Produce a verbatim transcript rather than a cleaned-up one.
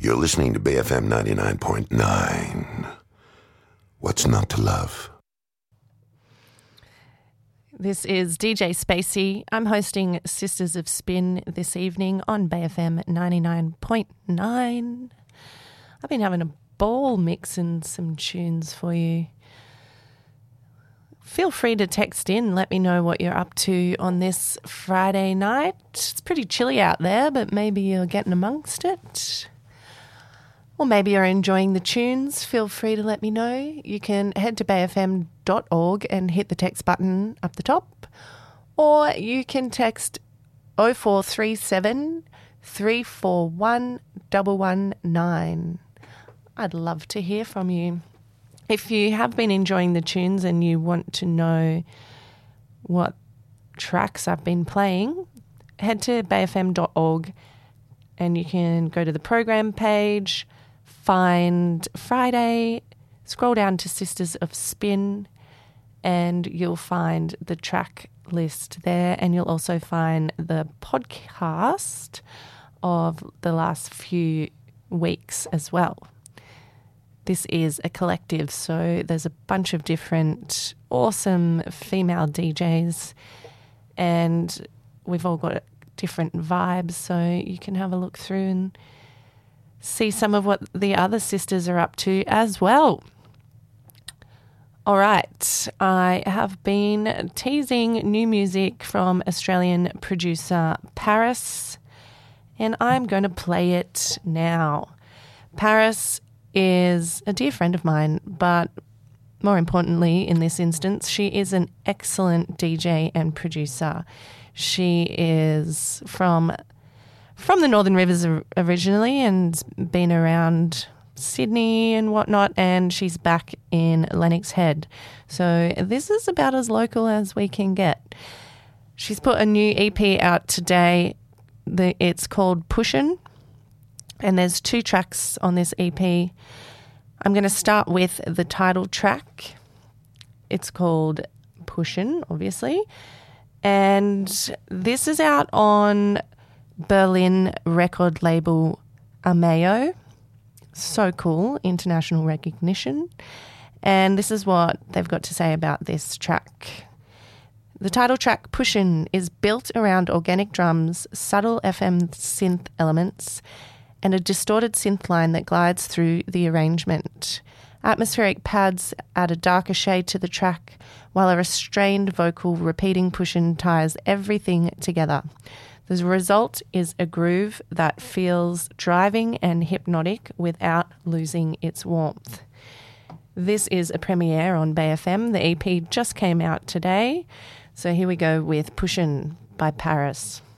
You're listening to B F M ninety-nine point nine. What's not to love? This is D J Spacey. I'm hosting Sisters of Spin this evening on B F M ninety-nine point nine. I've been having a ball mixing some tunes for you. Feel free to text in. Let me know what you're up to on this Friday night. It's pretty chilly out there, but maybe you're getting amongst it. Or maybe you're enjoying the tunes. Feel free to let me know. You can head to b f m dot org and hit the text button up the top. Or you can text oh four three seven, three four one, one one nine. I'd love to hear from you. If you have been enjoying the tunes and you want to know what tracks I've been playing, head to b f m dot org and you can go to the program page, find Friday, scroll down to Sisters of Spin, and you'll find the track list there, and you'll also find the podcast of the last few weeks as well. This is a collective, so there's a bunch of different awesome female D Js, and we've all got different vibes, so you can have a look through and see some of what the other sisters are up to as well. All right, I have been teasing new music from Australian producer Paris, and I'm going to play it now. Paris is a dear friend of mine, but more importantly in this instance, she is an excellent D J and producer. She is from from the Northern Rivers originally and been around Sydney and whatnot, and she's back in Lennox Head. So this is about as local as we can get. She's put a new E P out today. The, it's called Pushin', and there's two tracks on this E P. I'm going to start with the title track. It's called Pushin', obviously. And this is out on Berlin record label Ameo. So cool, international recognition. And this is what they've got to say about this track. The title track, Pushin', is built around organic drums, subtle F M synth elements, and a distorted synth line that glides through the arrangement. Atmospheric pads add a darker shade to the track, while a restrained vocal repeating Pushin' ties everything together. The result is a groove that feels driving and hypnotic without losing its warmth. This is a premiere on B F M. The E P just came out today. So here we go with Pushin' by Paris.